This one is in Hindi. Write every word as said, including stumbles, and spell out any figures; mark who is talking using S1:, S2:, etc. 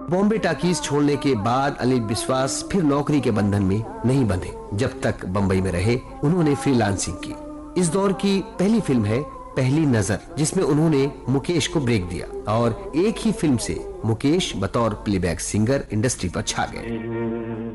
S1: बॉम्बे टाकीज छोड़ने के बाद अली बिस्वास फिर नौकरी के बंधन में नहीं बंधे। जब तक बंबई में रहे उन्होंने फ्रीलांसिंग की। इस दौर की पहली फिल्म है पहली नजर, जिसमें उन्होंने मुकेश को ब्रेक दिया और एक ही फिल्म से मुकेश बतौर प्लेबैक सिंगर इंडस्ट्री पर छा गए।